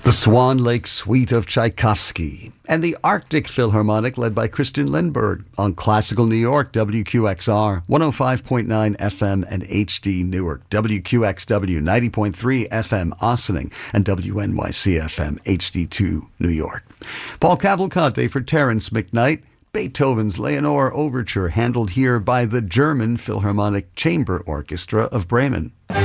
The Swan Lake Suite of Tchaikovsky, and the Arctic Philharmonic led by Christian Lindberg on Classical New York, WQXR, 105.9 FM and HD Newark, WQXW, 90.3 FM Ossining, and WNYC FM, HD2 New York. Paul Cavalcante for Terence McKnight. Beethoven's Leonore Overture, handled here by the German Philharmonic Chamber Orchestra of Bremen.